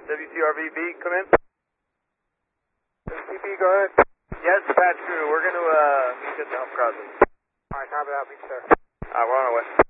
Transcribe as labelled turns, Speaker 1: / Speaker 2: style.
Speaker 1: WCRVB, come in.
Speaker 2: WCB, go ahead.
Speaker 1: Yes, patch crew, we're going to get the help crossing.
Speaker 2: Alright, copy that, sir.
Speaker 1: We're on our way.